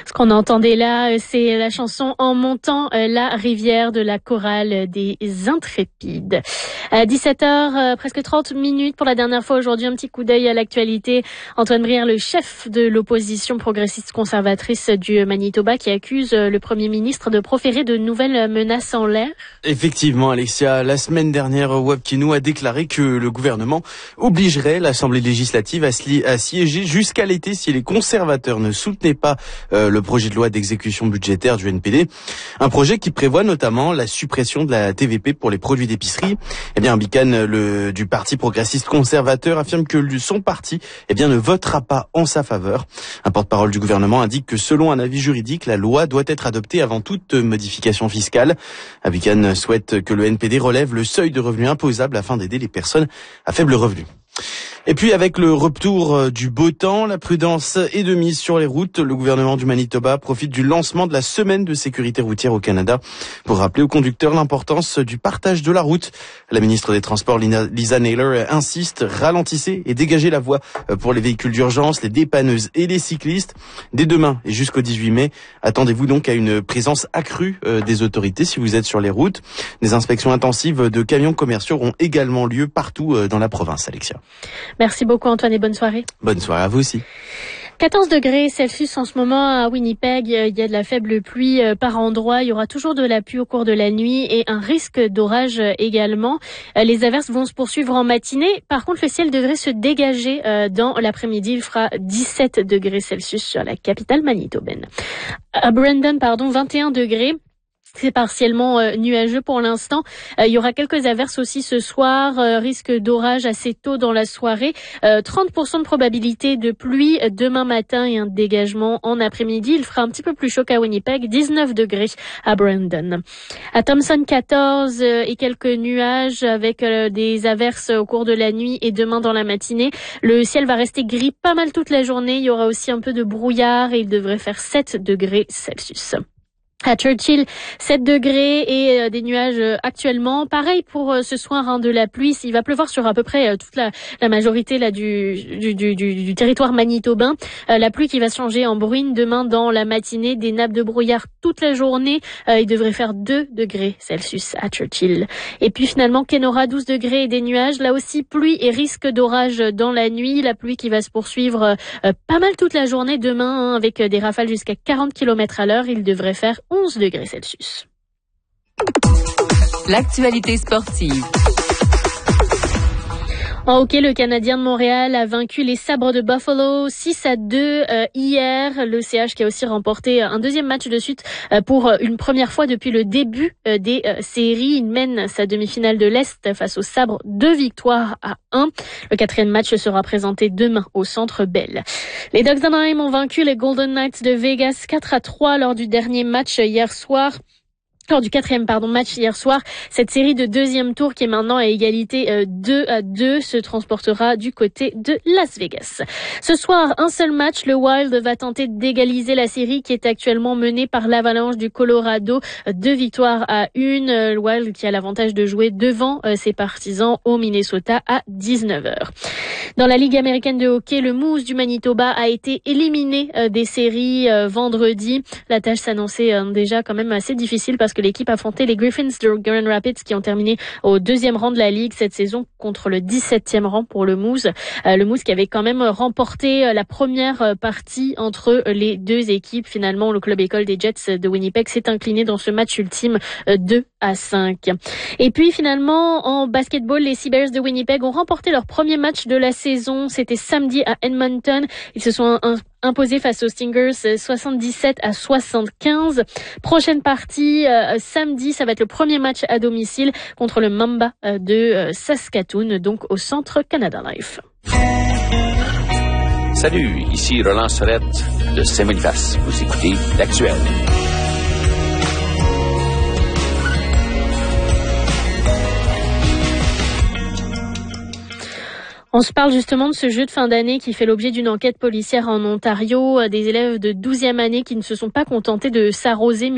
Ce qu'on entendait là, c'est la chanson En montant la rivière de la chorale des Intrépides. À 17h, presque 30 minutes pour la dernière fois aujourd'hui, un petit coup d'œil à l'actualité. Antoine Brière, le chef de l'opposition progressiste conservatrice du Manitoba, qui accuse le Premier ministre de proférer de nouvelles menaces en l'air. Effectivement, Alexia, la semaine dernière, Wapkinou a déclaré que le gouvernement obligerait l'Assemblée législative à siéger jusqu'à l'été si les conservateurs ne soutenaient pas le projet de loi d'exécution budgétaire du NPD. Un projet qui prévoit notamment la suppression de la TVP pour les produits d'épicerie. Eh bien, Bican, du Parti progressiste conservateur, affirme que son parti, ne votera pas en sa faveur. Un porte-parole du gouvernement indique que selon un avis juridique, la loi doit être adoptée avant toute modification fiscale. Bican souhaite que le NPD relève le seuil de revenu imposable afin d'aider les personnes à faible revenu. Et puis avec le retour du beau temps, la prudence est de mise sur les routes. Le gouvernement du Manitoba profite du lancement de la semaine de sécurité routière au Canada pour rappeler aux conducteurs l'importance du partage de la route. La ministre des Transports, Lisa Naylor, insiste, ralentissez et dégagez la voie pour les véhicules d'urgence, les dépanneuses et les cyclistes. Dès demain et jusqu'au 18 mai, attendez-vous donc à une présence accrue des autorités si vous êtes sur les routes. Des inspections intensives de camions commerciaux auront également lieu partout dans la province, Alexia. Merci beaucoup Antoine et bonne soirée. Bonne soirée à vous aussi. 14 degrés Celsius en ce moment à Winnipeg. Il y a de la faible pluie par endroit. Il y aura toujours de la pluie au cours de la nuit et un risque d'orage également. Les averses vont se poursuivre en matinée. Par contre, le ciel devrait se dégager dans l'après-midi. Il fera 17 degrés Celsius sur la capitale manitobaine. À Brandon, 21 degrés. C'est partiellement nuageux pour l'instant. Il y aura quelques averses aussi ce soir, risque d'orage assez tôt dans la soirée. 30% de probabilité de pluie demain matin et un dégagement en après-midi. Il fera un petit peu plus chaud qu'à Winnipeg, 19 degrés à Brandon. À Thompson, 14 et quelques nuages avec des averses au cours de la nuit et demain dans la matinée. Le ciel va rester gris pas mal toute la journée. Il y aura aussi un peu de brouillard et il devrait faire 7 degrés Celsius. À Churchill, 7 degrés et des nuages actuellement. Pareil pour ce soir, de la pluie. Il va pleuvoir sur à peu près toute la majorité là du territoire manitobain. La pluie qui va se changer en bruine demain dans la matinée. Des nappes de brouillard toute la journée. Il devrait faire 2 degrés Celsius à Churchill. Et puis finalement, Kenora, 12 degrés et des nuages. Là aussi, pluie et risque d'orage dans la nuit. La pluie qui va se poursuivre pas mal toute la journée demain avec des rafales jusqu'à 40 km à l'heure. Il devrait faire 11 degrés Celsius. L'actualité sportive. En hockey, le Canadien de Montréal a vaincu les Sabres de Buffalo 6-2 hier. Le CH qui a aussi remporté un deuxième match de suite pour une première fois depuis le début des séries. Il mène sa demi-finale de l'Est face aux Sabres, 2 victoires à 1. Le 4e match sera présenté demain au Centre Bell. Les Ducks d'Anaheim ont vaincu les Golden Knights de Vegas 4-3 lors du dernier match hier soir. Lors du 4e match hier soir, cette série de deuxième tour qui est maintenant à égalité 2-2 se transportera du côté de Las Vegas. Ce soir, un seul match, le Wild va tenter d'égaliser la série qui est actuellement menée par l'Avalanche du Colorado. 2 victoires à 1. Le Wild qui a l'avantage de jouer devant ses partisans au Minnesota à 19h. Dans la Ligue américaine de hockey, le Moose du Manitoba a été éliminé des séries vendredi. La tâche s'annonçait déjà quand même assez difficile parce que l'équipe affrontait les Griffins de Grand Rapids qui ont terminé au 2e rang de la Ligue cette saison contre le 17e rang pour le Moose. Le Moose qui avait quand même remporté la première partie entre les deux équipes. Finalement, le club école des Jets de Winnipeg s'est incliné dans ce match ultime 2-5. Et puis finalement, en basketball, les Seabears de Winnipeg ont remporté leur premier match de la saison. C'était samedi à Edmonton. Ils se sont imposés face aux Stingers 77-75. Prochaine partie samedi, ça va être le premier match à domicile contre le Mamba de Saskatoon, donc au Centre Canada Life. Salut, ici Roland Sorette de Saint-Boniface. Vous écoutez l'Actuel. On se parle justement de ce jeu de fin d'année qui fait l'objet d'une enquête policière en Ontario, des élèves de 12e année qui ne se sont pas contentés de s'arroser